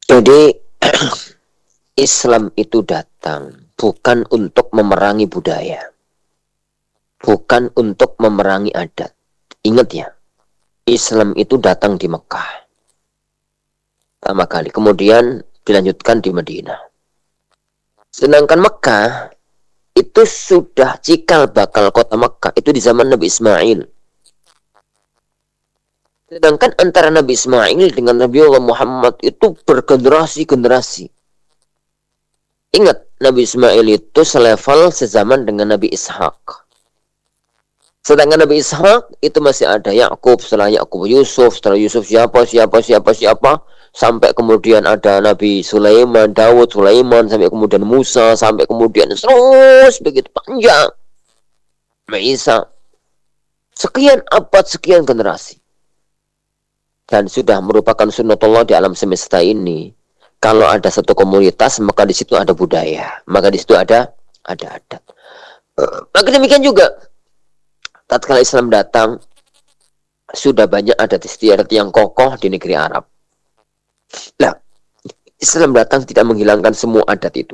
Jadi Islam itu datang bukan untuk memerangi budaya, bukan untuk memerangi adat. Ingat ya, Islam itu datang di Mekah pertama kali, kemudian dilanjutkan di Madinah. Sedangkan Mekah itu sudah cikal bakal kota Mekah itu di zaman Nabi Ismail. Sedangkan antara Nabi Ismail dengan Nabi Allah Muhammad itu bergenerasi-generasi. Ingat, Nabi Ismail itu selevel sezaman dengan Nabi Ishak. Sedangkan Nabi Ishak itu masih ada Yakub, setelah Yakub Yusuf, setelah Yusuf siapa, sampai kemudian ada Nabi Sulaiman, Daud, Sulaiman, sampai kemudian Musa, sampai kemudian terus begitu panjang. Isa. Sekian abad, sekian generasi. Dan sudah merupakan sunnatullah di alam semesta ini. Kalau ada satu komunitas, maka di situ ada budaya, maka di situ ada adat. Maka demikian juga, tatkala Islam datang, sudah banyak adat istiadat yang kokoh di negeri Arab. Nah, Islam datang tidak menghilangkan semua adat itu.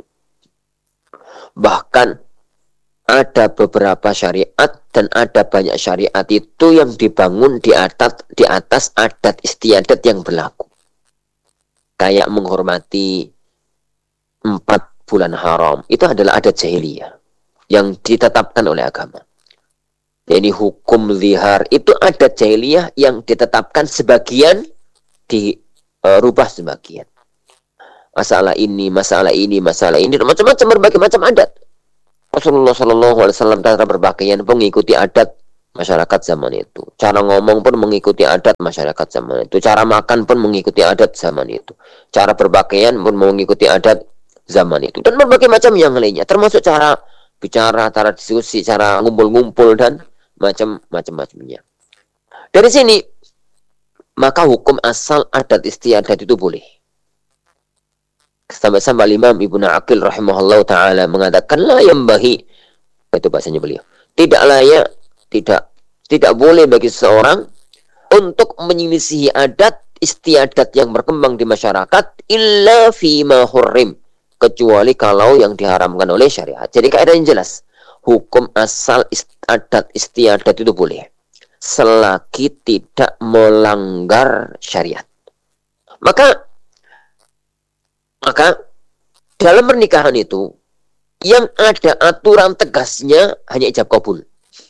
Bahkan ada beberapa syariat dan ada banyak syariat itu yang dibangun di atas adat istiadat yang berlaku. Kayak menghormati 4 bulan haram, itu adalah adat jahiliyah yang ditetapkan oleh agama. Jadi hukum zihar itu adat jahiliyah yang ditetapkan sebagian, dirubah sebagian. Masalah ini, macam-macam berbagai macam adat. Rasulullah SAW cara berpakaian pun mengikuti adat masyarakat zaman itu. Cara ngomong pun mengikuti adat masyarakat zaman itu. Cara makan pun mengikuti adat zaman itu. Cara berpakaian pun mengikuti adat zaman itu. Dan berbagai macam yang lainnya. Termasuk cara bicara, cara diskusi, cara ngumpul-ngumpul dan macam-macamnya. Dari sini, maka hukum asal adat istiadat itu boleh. Sampai-sampai Imam Ibnu Aqil rahimahullah ta'ala mengatakan, la yambahi, itu bahasanya beliau, tidak layak, tidak boleh bagi seseorang untuk menyelisihi adat istiadat yang berkembang di masyarakat illa fima hurrim, kecuali kalau yang diharamkan oleh syariat. Jadi kaidah yang jelas, hukum asal adat istiadat itu boleh selagi tidak melanggar syariat. Maka dalam pernikahan itu yang ada aturan tegasnya hanya ijab kabul.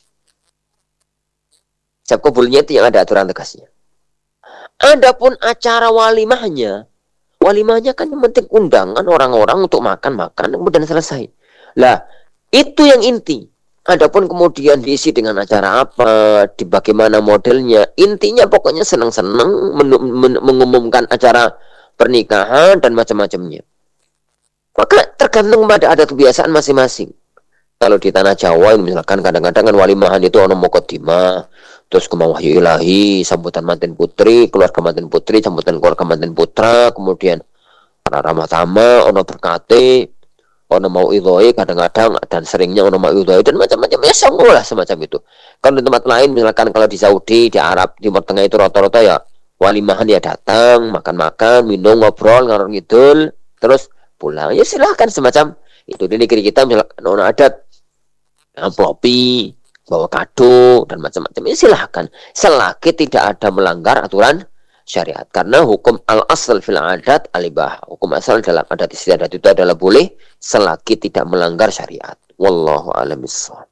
Ijab kabulnya itu yang ada aturan tegasnya. Adapun acara walimahnya kan yang penting undangan orang-orang untuk makan-makan kemudian selesai. Lah, itu yang inti. Adapun kemudian diisi dengan acara apa, di bagaimana modelnya, intinya pokoknya senang-senang mengumumkan acara pernikahan dan macam-macamnya. Maka tergantung pada adat kebiasaan masing-masing. Kalau di tanah Jawa misalkan kadang-kadang kan walimahan itu ono muqaddimah, terus kemau wahyu ilahi, sambutan manten putri, keluarga manten putri, sambutan keluarga manten putra, kemudian para ramah tamah, ono berkate, ono mau idhoi kadang-kadang, dan seringnya ono mau idhoi dan macam-macam ya, semua lah semacam itu. Kalau di tempat lain misalkan kalau di Saudi, di Arab, Timur Tengah itu rata-rata ya walimahan dia datang, makan-makan, minum, ngobrol, ngalor ngidul, terus pulang. Ya silahkan semacam itu. Di negeri kita misalkan ono adat amplopi, bawa kado dan macam-macam. Ya silahkan, selagi tidak ada melanggar aturan syariat. Karena hukum al-asal fil adat al-ibah. Hukum asal dalam adat istiadat itu adalah boleh selagi tidak melanggar syariat. Wallahu a'lam bishawab.